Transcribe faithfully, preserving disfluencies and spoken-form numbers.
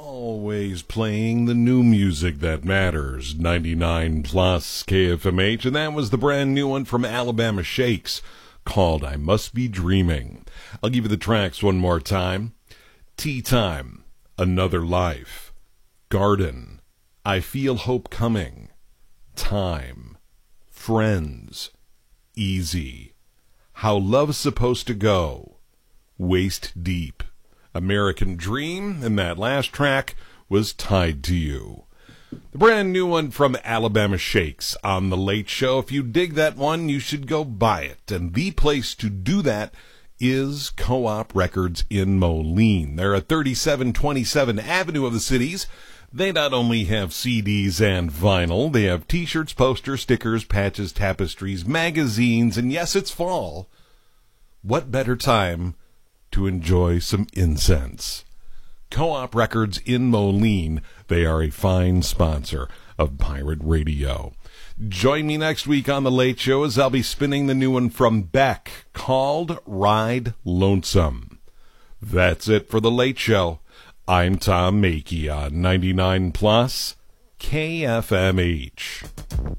Always playing the new music that matters. ninety-nine plus K F M H, and that was the brand new one from Alabama Shakes called I Must Be Dreaming. I'll give you the tracks one more time. Tea Time, Another Life, Garden, I Feel Hope Coming, Time, Friends, Easy, How Love's Supposed to Go, Waist Deep, American Dream, and that last track was Tied to You. The brand new one from Alabama Shakes on The Late Show. If you dig that one, you should go buy it. And the place to do that is Co-op Records in Moline. They're at thirty-seven twenty-seven Avenue of the Cities. They not only have C Ds and vinyl, they have t-shirts, posters, stickers, patches, tapestries, magazines, and yes, it's fall. What better time to enjoy some incense? Co-op Records in Moline. They are a fine sponsor of Pirate Radio. Join me next week on The Late Show as I'll be spinning the new one from Beck called Ride Lonesome. That's it for The Late Show. I'm Tom Mackey on ninety-nine plus K F M H.